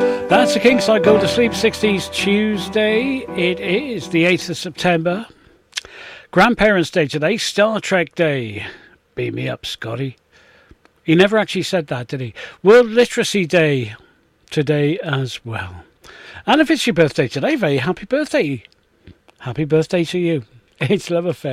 That's the Kingside Go to Sleep 60s Tuesday. It is the 8th of September. Grandparents' Day today, Star Trek Day. Beam me up, Scotty. He never actually said that, did he? World Literacy Day today as well. And if it's your birthday today, very happy birthday. Happy birthday to you. It's Love Affair.